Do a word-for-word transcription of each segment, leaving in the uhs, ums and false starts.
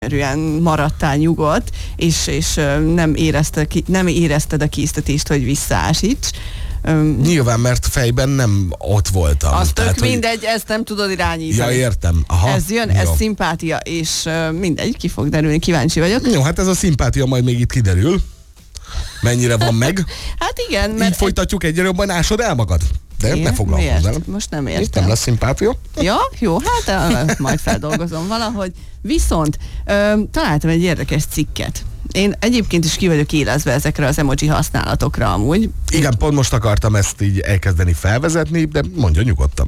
erően maradtál nyugodt, és, és nem, érezte, nem érezted a késztetést, hogy visszaásíts. Nyilván, mert fejben nem ott voltam. Az tök tehát, mindegy, hogy... ezt nem tudod irányítani. Ja, értem. Aha, ez jön, jó. Ez szimpátia, és uh, mindegy, ki fog derülni, kíváncsi vagyok. Jó, hát ez a szimpátia majd még itt kiderül. Mennyire van meg. Hát igen, mert... Így folytatjuk egyre jobban, ásod el magad. De én? ne foglalkozz velem. Most nem értem. Itt nem lesz szimpátia. Ja, jó, hát majd feldolgozom valahogy. Viszont ö, találtam egy érdekes cikket. Én egyébként is ki vagyok élezve ezekre az emoji használatokra amúgy. Igen, pont most akartam ezt így elkezdeni felvezetni, de mondja nyugodtan.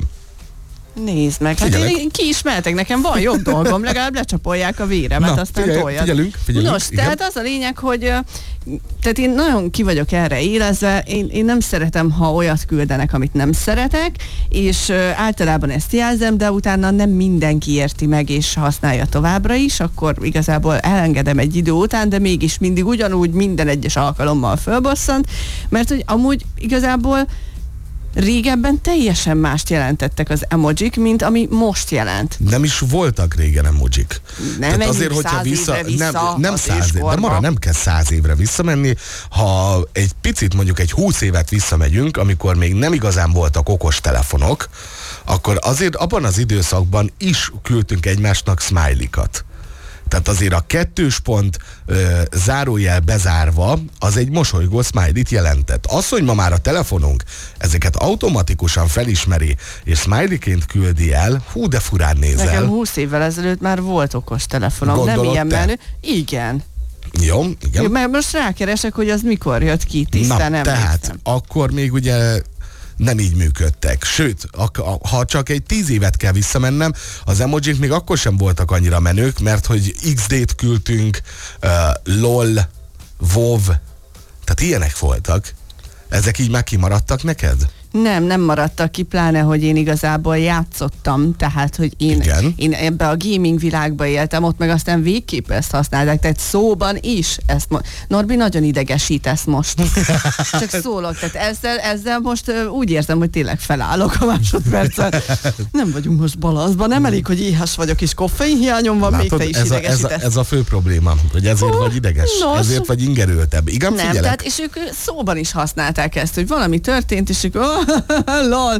Nézd meg, hát én kiismertek, nekem van jobb dolgom, legalább lecsapolják a véremet, Na, aztán figyelj, toljad. Figyelünk, figyelünk. Nos, igen. Tehát az a lényeg, hogy tehát én nagyon ki vagyok erre élezve, én, én nem szeretem, ha olyat küldenek, amit nem szeretek, és általában ezt jelzem, de utána nem mindenki érti meg, és használja továbbra is, akkor igazából elengedem egy idő után, de mégis mindig ugyanúgy minden egyes alkalommal fölbosszant, mert hogy amúgy igazából régebben teljesen mást jelentettek az emojik, mint ami most jelent. Nem is voltak régen emojik. Nem Tehát azért, hogyha vissza, vissza, nem, nem száz év, de mara nem kell száz évre visszamenni. Ha egy picit, mondjuk egy húsz évet visszamegyünk, amikor még nem igazán voltak okos telefonok, akkor azért abban az időszakban is küldtünk egymásnak smiley-kat. Tehát azért a kettős pont ö, zárójel bezárva az egy mosolygó smiley-t jelentett. Az, hogy ma már a telefonunk ezeket automatikusan felismeri és smiley-ként küldi el, hú, de furán nézel. Nekem húsz évvel ezelőtt már volt okos telefonom, Gondolod, nem ilyen te? menő. Igen. Jó, igen. Jó, mert most rákeresek, hogy az mikor jött ki, tisztán nem tehát néztem. akkor még ugye nem így működtek. Sőt, ha csak egy tíz évet kell visszamennem, az emojik még akkor sem voltak annyira menők, mert hogy iksz dét küldtünk, uh, lol, wow, tehát ilyenek voltak. Ezek így már kimaradtak neked? Nem, nem maradtak ki, pláne, hogy én igazából játszottam, tehát, hogy én, én ebbe a gaming világba éltem, ott meg aztán végképp ezt használták, tehát szóban is ezt mo- Norbi nagyon idegesítesz most. Csak szólok, tehát ezzel, ezzel most uh, úgy érzem, hogy tényleg felállok a másodperccel. Nem vagyunk most balanszban, nem elég, hogy éhes vagyok, és koffein hiányom van, Látod, még te is ez a, idegesítesz. ez, a, ez a fő probléma, hogy ezért uh, vagy ideges, nos, ezért vagy ingerültebb. Igen, nem, tehát, és ők szóban is használták ezt, hogy valami történt, és ők oh, lol.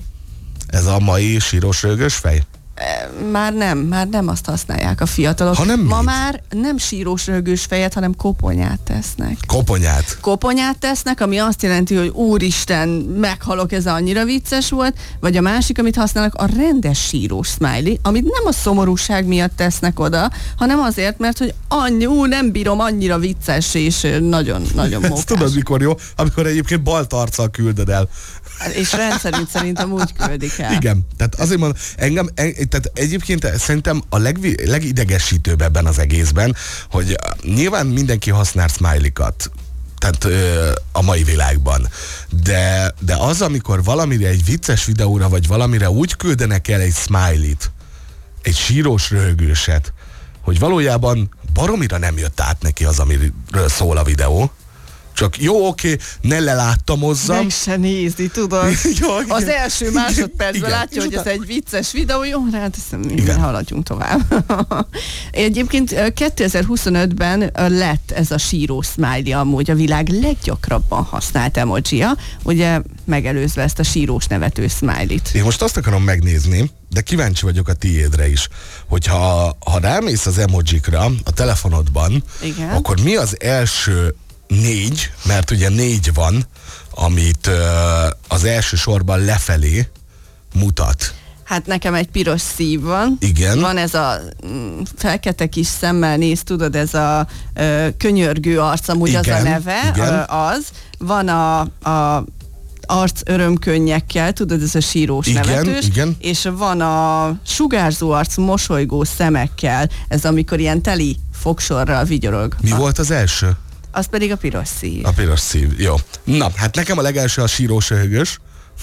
Ez a mai sírós rögös fej? Már nem, már nem azt használják a fiatalok. Hanem Ma mit? már nem sírós rögős fejet, hanem koponyát tesznek. Koponyát? Koponyát tesznek, ami azt jelenti, hogy úristen, meghalok, ez annyira vicces volt, vagy a másik, amit használnak, a rendes sírós smiley, amit nem a szomorúság miatt tesznek oda, hanem azért, mert hogy annyi, ú, nem bírom, annyira vicces, és nagyon-nagyon mókás. Ezt tudod, mikor jó? Amikor egyébként balt arccal küldöd el. És rendszerint szerintem úgy küldik el. Igen, tehát azért mondom, engem, tehát egyébként szerintem a legvi, legidegesítőbb ebben az egészben, hogy nyilván mindenki használ smiley-kat, tehát ö, a mai világban, de, de az, amikor valamire egy vicces videóra, vagy valamire úgy küldenek el egy smiley-t, egy sírós röhögőset, hogy valójában baromira nem jött át neki az, amiről szól a videó. Csak jó, oké, ne leláttamozzam. Meg se nézni, tudod? Jó, az első másodpercben igen, látja, hogy ez egy vicces videó, jó, hát ezt haladjunk tovább. Egyébként kétezer-huszonötben lett ez a síró smiley amúgy a világ leggyakrabban használt emojia, ugye megelőzve ezt a sírós nevető smiley-t. Én most azt akarom megnézni, de kíváncsi vagyok a tiédre is, hogyha ha rámész az emojikra a telefonodban, igen, akkor mi az első négy, mert ugye négy van, amit uh, az első sorban lefelé mutat. Hát nekem egy piros szív van. Igen. Van ez a mm, fekete kis szemmel néz, tudod, ez a ö, könyörgő arc, amúgy igen, az a neve, ö, az. Van a, a arc örömkönnyekkel, tudod, ez a sírós igen, nevetős, igen. És van a sugárzó arc mosolygó szemekkel, ez amikor ilyen teli fogsorral vigyorog. Mi a... volt az első? Az pedig a piros szív. A piros szív, jó. Na, hát nekem a legelső a sírós röhögös.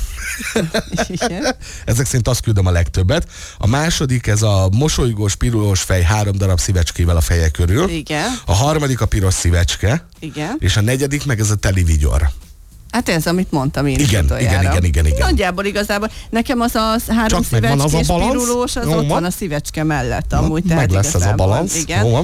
Ezek szerint azt küldöm a legtöbbet. A második, ez a mosolygós, pirulós fej három darab szívecskével a feje körül. Igen. A harmadik a piros szívecske. Igen. És a negyedik meg ez a teli vigyor. Hát ez, amit mondtam én is igen, utoljára. igen, igen, igen, igen. Nagyjából igazából. Nekem az a három Csak megvan az a szívecskés balansz. pirulós, az Jó, ott van. van a szívecske mellett amúgy. Meg tehát lesz ez a igazából, balansz. igen. Jó van.